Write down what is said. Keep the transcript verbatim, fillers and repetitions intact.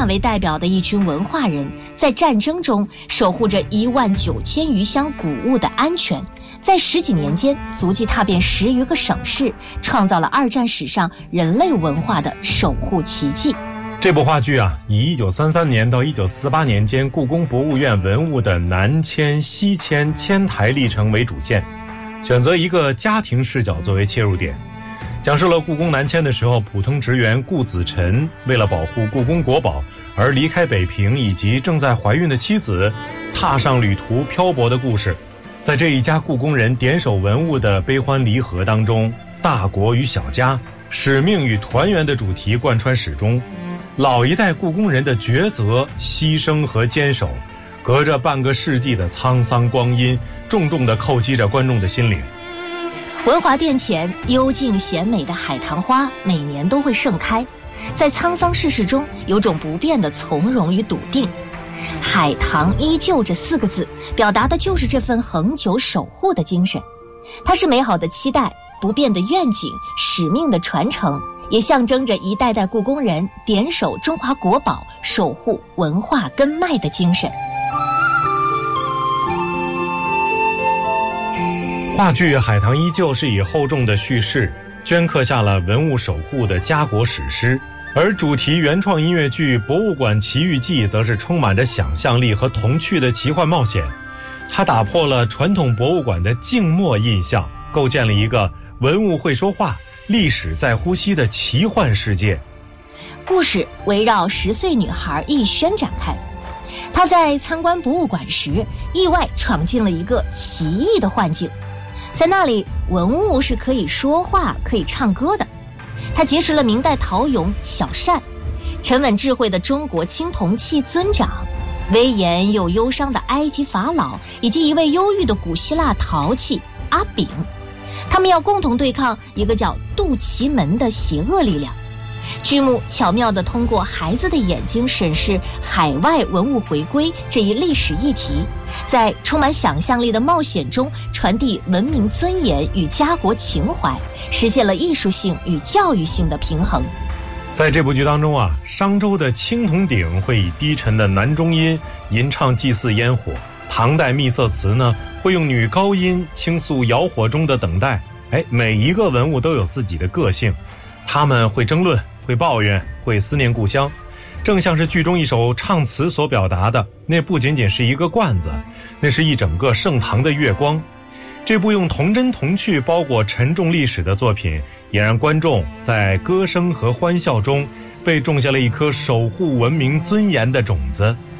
满为代表的一群文化人，在战争中守护着一万九千余箱谷物的安全，在十几年间足迹踏遍十余个省市，创造了二战史上人类文化的守护奇迹。 这部话剧啊，以一九三三年到一九四八年间故宫博物院文物的南迁、西迁、迁台历程为主线，选择一个家庭视角作为切入点，讲述了故宫南迁的时候，普通职员顾子辰为了保护故宫国宝而离开北平，以及正在怀孕的妻子踏上旅途漂泊的故事。在这一家故宫人点守文物的悲欢离合当中，大国与小家、使命与团圆的主题贯穿始终。老一代故宫人的抉择、牺牲和坚守，隔着半个世纪的沧桑光阴，重重地叩击着观众的心灵。 文华殿前幽静贤美的海棠花每年都会盛开，在沧桑世事中有种不变的从容与笃定。海棠依旧这四个字表达的就是这份恒久守护的精神，它是美好的期待、不变的愿景、使命的传承，也象征着一代代故宫人点守中华国宝、守护文化根脉的精神。 话剧《海棠依旧》是以厚重的叙事镌刻下了文物守护的家国史诗，而主题原创音乐剧《博物馆奇遇记》则是充满着想象力和童趣的奇幻冒险。它打破了传统博物馆的静默印象，构建了一个文物会说话、历史在呼吸的奇幻世界。 故事围绕十岁女孩逸轩展开，她在参观博物馆时意外闯进了一个奇异的幻境，在那里文物是可以说话、可以唱歌的。她结识了明代陶俑小单，沉稳智慧的中国青铜器尊长，威严又忧伤的埃及法老，以及一位忧郁的古希腊陶器阿炳。他们要共同对抗一个叫杜奇门的邪恶力量。剧目巧妙地通过孩子的眼睛审视海外文物回归这一历史议题，在充满想象力的冒险中传递文明尊严与家国情怀，实现了艺术性与教育性的平衡。 在这部剧当中啊，商周的青铜鼎会以低沉的男中音吟唱祭祀烟火，唐代秘色瓷呢会用女高音倾诉窑火中的等待。哎，每一个文物都有自己的个性，他们会争论，会抱怨，会思念故乡。正像是剧中一首唱词所表达的，那不仅仅是一个罐子，那是一整个盛唐的月光。这部用童真童趣包裹沉重历史的作品，也让观众在歌声和欢笑中被种下了一颗守护文明尊严的种子。